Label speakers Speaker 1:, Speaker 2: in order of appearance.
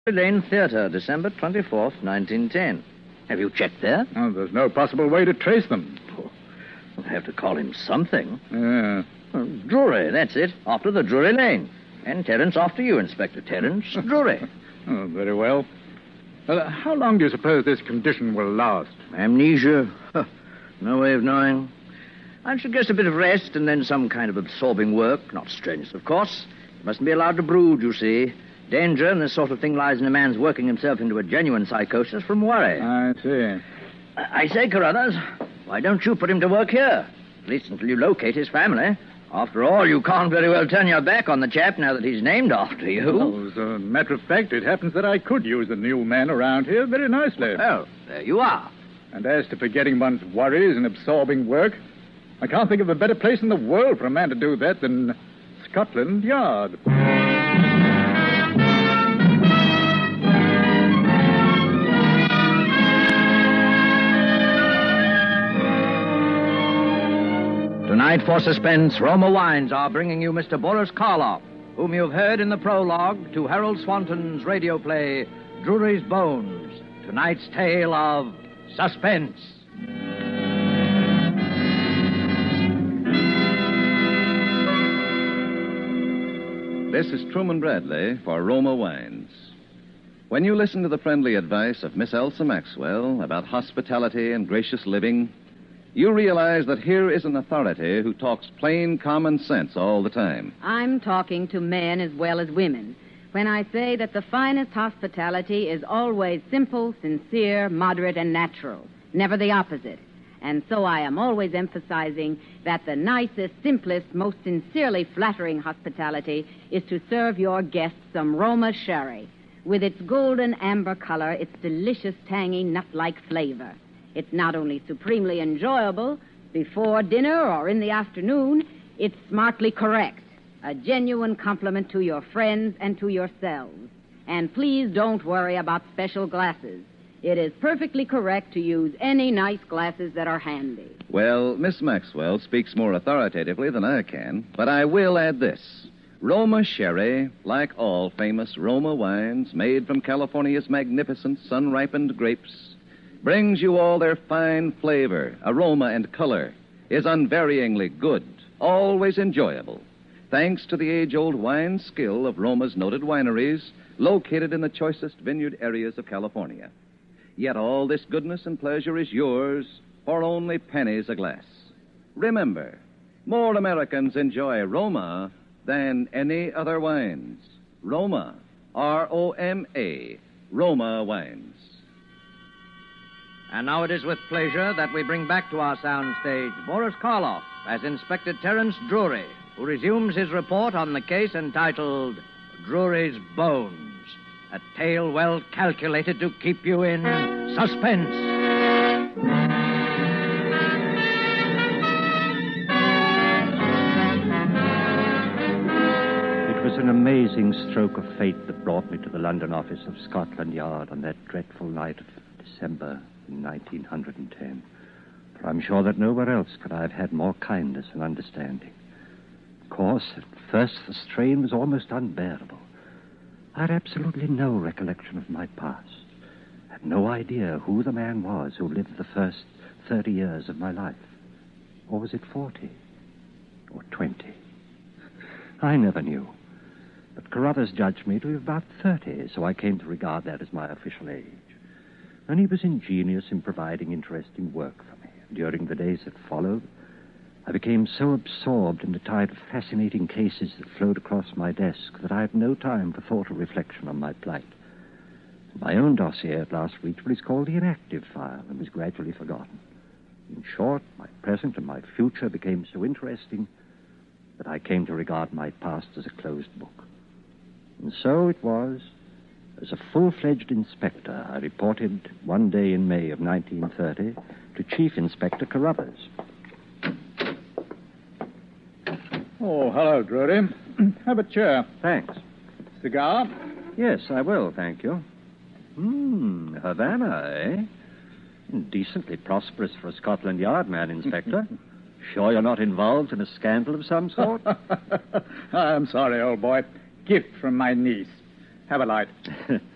Speaker 1: Lane Theatre, December 24th, 1910. Have you checked there?
Speaker 2: Oh, there's no possible way to trace them.
Speaker 1: We'll have to call him something.
Speaker 2: Yeah.
Speaker 1: Drury, that's it. After the Drury Lane. And Terence after you, Inspector Terence Drury.
Speaker 2: Oh, very well. How long do you suppose this condition will last?
Speaker 1: Amnesia? No way of knowing. I'd suggest a bit of rest and then some kind of absorbing work. Not strenuous, of course. You mustn't be allowed to brood, you see. Danger in this sort of thing lies in a man's working himself into a genuine psychosis from worry.
Speaker 2: I see.
Speaker 1: I say, Carruthers, why don't you put him to work here? At least until you locate his family. After all, you can't very well turn your back on the chap now that he's named after you.
Speaker 2: Oh, as a matter of fact, it happens that I could use a new man around here very nicely.
Speaker 1: Well, there you are.
Speaker 2: And as to forgetting one's worries and absorbing work, I can't think of a better place in the world for a man to do that than Scotland Yard.
Speaker 1: Tonight, for suspense, Roma Wines are bringing you Mr. Boris Karloff, whom you've heard in the prologue to Harold Swanton's radio play, Drury's Bones. Tonight's tale of suspense.
Speaker 3: This is Truman Bradley for Roma Wines. When you listen to the friendly advice of Miss Elsa Maxwell about hospitality and gracious living, you realize that here is an authority who talks plain common sense all the time.
Speaker 4: I'm talking to men as well as women when I say that the finest hospitality is always simple, sincere, moderate, and natural, never the opposite. And so I am always emphasizing that the nicest, simplest, most sincerely flattering hospitality is to serve your guests some Roma sherry. With its golden amber color, its delicious, tangy, nut-like flavor. It's not only supremely enjoyable before dinner or in the afternoon, it's smartly correct. A genuine compliment to your friends and to yourselves. And please don't worry about special glasses. It is perfectly correct to use any nice glasses that are handy.
Speaker 3: Well, Miss Maxwell speaks more authoritatively than I can, but I will add this. Roma Sherry, like all famous Roma wines made from California's magnificent sun-ripened grapes, brings you all their fine flavor, aroma, and color, is unvaryingly good, always enjoyable, thanks to the age-old wine skill of Roma's noted wineries located in the choicest vineyard areas of California. Yet all this goodness and pleasure is yours for only pennies a glass. Remember, more Americans enjoy Roma than any other wines. Roma, R-O-M-A, Roma wines.
Speaker 1: And now it is with pleasure that we bring back to our soundstage Boris Karloff as Inspector Terence Drury, who resumes his report on the case entitled Drury's Bones, a tale well calculated to keep you in suspense.
Speaker 5: It was an amazing stroke of fate that brought me to the London office of Scotland Yard on that dreadful night of December 1910. For I'm sure that nowhere else could I have had more kindness and understanding. Of course, at first the strain was almost unbearable. I had absolutely no recollection of my past. I had no idea who the man was who lived the first 30 years of my life. Or was it 40? Or 20? I never knew. But Carruthers judged me to be about 30, so I came to regard that as my official age. And he was ingenious in providing interesting work for me. During the days that followed, I became so absorbed in the tide of fascinating cases that flowed across my desk that I had no time for thought or reflection on my plight. My own dossier at last reached what is called the inactive file and was gradually forgotten. In short, my present and my future became so interesting that I came to regard my past as a closed book. And so it was, as a full-fledged inspector, I reported one day in May of 1930 to Chief Inspector Carruthers.
Speaker 2: Oh, hello, Drury. Have a chair.
Speaker 5: Thanks.
Speaker 2: Cigar?
Speaker 5: Yes, I will, thank you. Havana, eh? Decently prosperous for a Scotland Yard man, Inspector. Sure you're not involved in a scandal of some sort?
Speaker 2: I'm sorry, old boy. Gift from my niece. Have a light.